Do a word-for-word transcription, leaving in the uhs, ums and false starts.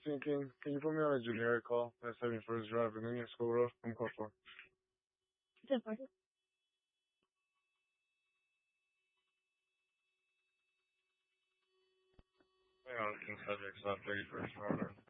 thinking, can you put me on a generic call? That's having first drive and then your school road. I'm called for. ten four. Hang on, subject's not thirty-first,